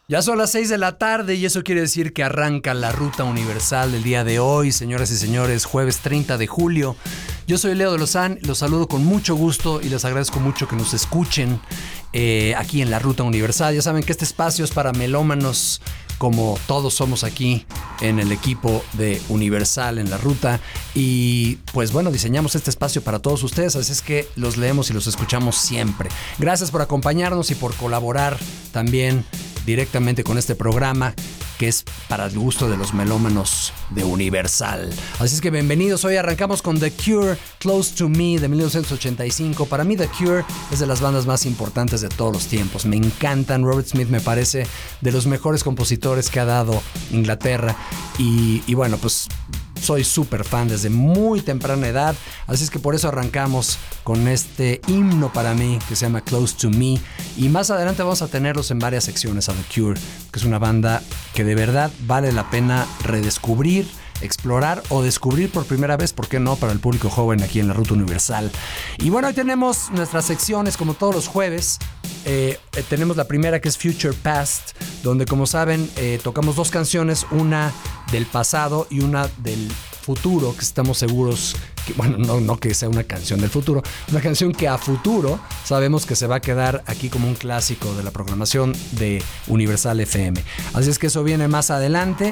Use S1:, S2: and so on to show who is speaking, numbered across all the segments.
S1: Ya son las 6 de la tarde y eso quiere decir que arranca la Ruta Universal del día de hoy, señoras y señores, jueves 30 de julio. Yo soy Leo de Lozán, los saludo con mucho gusto y les agradezco mucho que nos escuchen aquí en la Ruta Universal. Ya saben que este espacio es para melómanos, como todos somos aquí en el equipo de Universal en la ruta. Y pues bueno, diseñamos este espacio para todos ustedes, así es que los leemos y los escuchamos siempre. Gracias por acompañarnos y por colaborar también directamente con este programa que es para el gusto de los melómanos de Universal. Así es que bienvenidos. Hoy arrancamos con The Cure, Close to Me, de 1985. Para mí The Cure es de las bandas más importantes de todos los tiempos. Me encantan. Robert Smith me parece de los mejores compositores que ha dado Inglaterra. Y bueno, pues soy súper fan desde muy temprana edad, así es que por eso arrancamos con este himno para mí que se llama Close to Me, y más adelante vamos a tenerlos en varias secciones a The Cure, que es una banda que de verdad vale la pena redescubrir, explorar o descubrir por primera vez, ¿por qué no?, para el público joven aquí en la Ruta Universal. Y bueno, hoy tenemos nuestras secciones como todos los jueves. Tenemos la primera, que es Future Past, donde, como saben, tocamos dos canciones, una del pasado y una del futuro, que estamos seguros que, bueno, no que sea una canción del futuro, una canción que a futuro sabemos que se va a quedar aquí como un clásico de la programación de Universal FM. Así es que eso viene más adelante.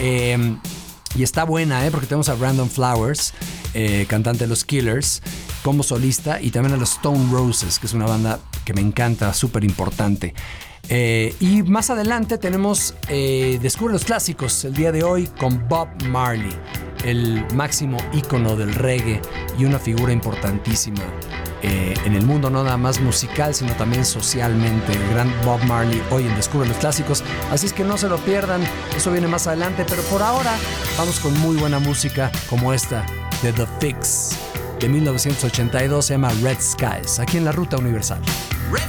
S1: Y está buena, porque tenemos a Brandon Flowers, cantante de los Killers, como solista, y también a los Stone Roses, que es una banda que me encanta, súper importante. Y más adelante tenemos Descubre los Clásicos, el día de hoy, con Bob Marley, el máximo ícono del reggae y una figura importantísima en el mundo, no nada más musical, sino también socialmente. El gran Bob Marley hoy en Descubre los Clásicos, así es que no se lo pierdan, eso viene más adelante, pero por ahora vamos con muy buena música como esta de The Fix de 1982, se llama Red Skies, aquí en la Ruta Universal.